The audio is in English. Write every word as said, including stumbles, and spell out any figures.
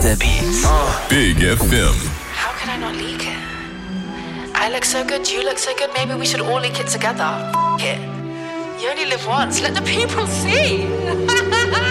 the beats. Uh, Big F M. How can I not leak it? I look so good, you look so good, maybe we should all leak it together. F it. You only live once, let the people see.